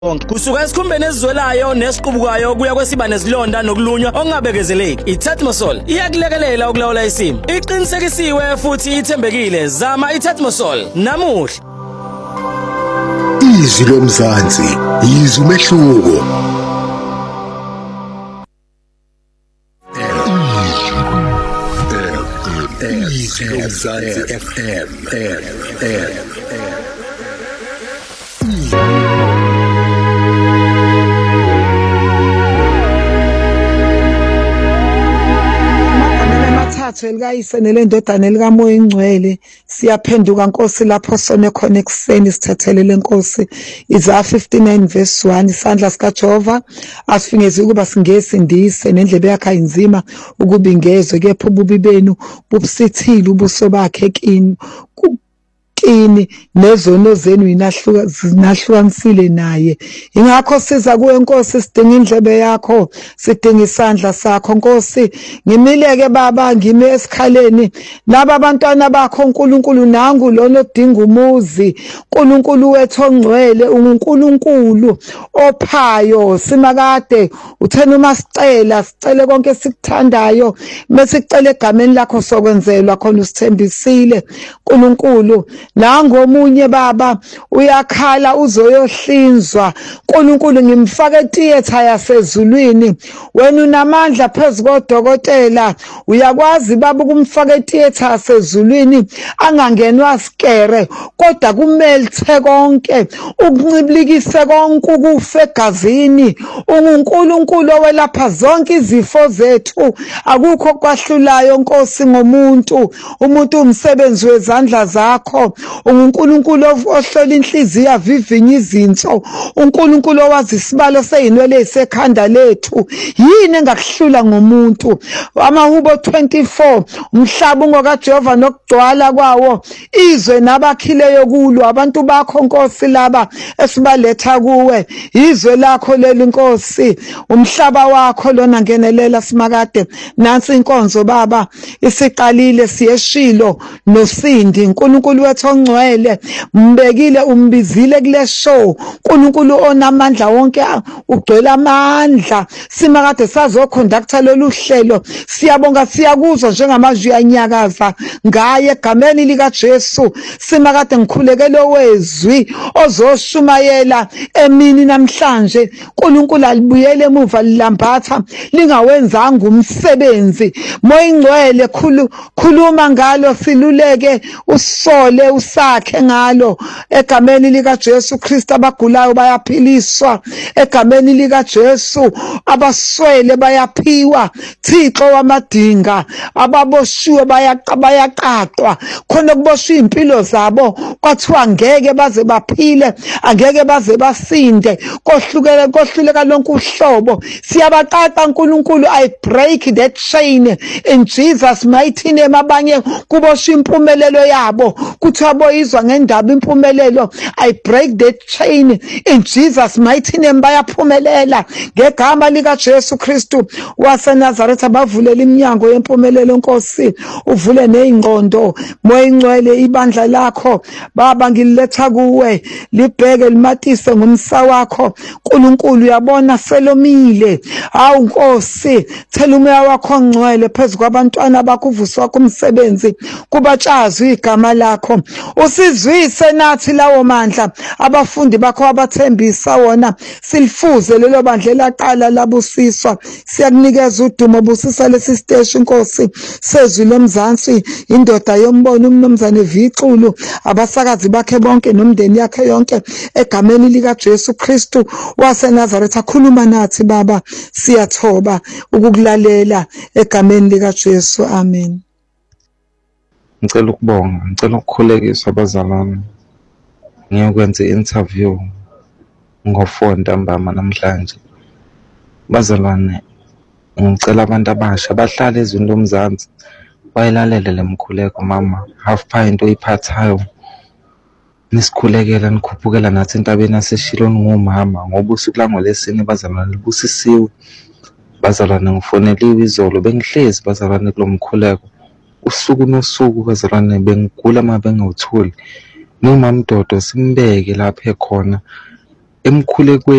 Kusuka esikhumbeni esizwelayo nesiqubukayo kuya kwesiba nezilonda nokulunywa okungabekezeleki. iTetmosol iyakulekelela ukulawula isimo. Iqinisekisiwe futhi ithembekile. Zama iTetmosol namuhla. Izwi lomzansi, izwi umehluko. Izwi lomzansi FM. Elikayise nelendodana elikamoya ingcwele siyaphenduka Nkosi lapho sone khona ekuseni sithathelele Nkosi Isaiah 59 verse 1 isandla sika Jehova asifingezi ukuba singesindise nendlebe yakhe ayinzima ukuba ingezwe kepha ububi benu bubusithile ubuso bakhe kini nezono zenu inahlukanisile naye. Ingakho siza kuwe Nkosi, sidinga indlebe yakho, sidinga isandla sakho Nkosi. Ngimileke baba, ngime esikhaleni laba abantwana bakho uNkulunkulu, nangu lona odinga umuzi. uNkulunkulu wethu ongcwele, uNkulunkulu ophayo. Simakade uthena uma sicele konke sikuthandayo, mesicela egameni lakho sokwenzelwa khona usithembisile uNkulunkulu. Nangomunye baba uyakhala uzoyohlinzwa. uNkulunkulu ngimfaka etheater yasezulwini, wena unamandla phezu kodokotela, uyakwazi baba ukumfaka etheater yasezulwini angangenwa skere, kodwa kumelithe konke, ukuncibilikise konke ukufa egazini. uNkulunkulu owelapha zonke izifo zethu, akukho kwahlulayo Nkosi ngomuntu. Umuntu umsebenzi wezandla zakho. uNkulunkulu ohlola inhliziyo avivinya izinso, uNkulunkulu owazi isibalo seyinwele esekhanda lethu. Yini engakuhlula ngomuntu? Amahubo 24 umhlaba ungokaJehova nokugcwala kwawo, izwe nabakhileyo kulo. Abantu bakho Nkosi laba esibaletha kuwe, izwe lakho leli Nkosi, umhlaba wakho lona ngenelela simakade. Nansi inkonzo baba isiqalile, siyeshilo nosindi. uNkulunkulu wethu ongcwele, mbekile umbizile kule show. uNkulunkulu onamandla wonke, ugcwele amandla. Simakade sazoconducta lolu hlelo, siyabonga siyakuzwa njengamazwi anyakaza ngaye egameni lika Jesu. Simakade ngikhulekele wezwi ozoshumayela emini namhlanje. uNkulunkulu alibuyele emuva lilambatha lingawenzanga umsebenzi. Moya ingcwele khuluma ngalo, siluleke usole usakhe ngalo egameni lika Jesu Kristu. Abagulayo bayaphiliswa egameni lika Jesu, abaswele bayaphiwa Thixo wamadinga, ababoshiwe bayaqaqwa khona kuboshwa impilo zabo, kwathiwa ngeke baze baphile, angeke baze basinde, kohluleka lonke uhlobo. Siyabaqaqa uNkulunkulu, I break that chain in Jesus mighty name. Abanye kuboshwa impumelelo yabo, kuthiwa boyizwa ngendaba impumelelo, I break that chain in Jesus mighty name. Bayaphumelela ngegama lika Jesu Kristu waseNazaretha. Bavulela iminyango yempumelelo Nkosi, uvule nezingqondo. Moya ingcwele, ibandla lakho baba ngililetha kuwe, libheke limatise ngomsa wakho. uNkulunkulu uyabona selomile. Hawu Nkosi, thela umoya wakho ongcwele phezu kwabantwana bakho, uvuswa kumsebenzi, kubatshazwe igama lakho. Usizwise nathi lawo mandla abafundi bakho abathembisa wona, silifuze lelo bandla elaqala labusiswa. Siyakunikeza udumo, busisa lesi siteshi Nkosi sezwi lomzansi, indoda yombono uMnumzane Viculu, abasakazi bakhe bonke nomndeni yakhe yonke egameni lika Jesu Kristu waseNazaretha. Khuluma nathi baba, siyathoba ukukulalela egameni lika Jesu, amen. Ngicela ukubonga, ngicela ukukhulekisa abazalwane. Ngiyokwenza i-interview ngo-4 ntambama namhlanje. Bazalwane, ngicela abantu abasha bahlale ezweni lomzansi, bayilalele le mkhuleko mama. Half pint oyiphathayo, nisikhulekela nikhuphukela nathi entabeni yaseshiloni ngomama, ngoba usuku langolesine bazalwane libusisiwe. Bazalwane, ngifoneliwe izolo, bengihlezi bazalwane kulo mkhuleko usuku nosuku. Bazalwane, bengigula uma bengawutholi. Noma mdodo simbeke lapha ekhona emkhulekweni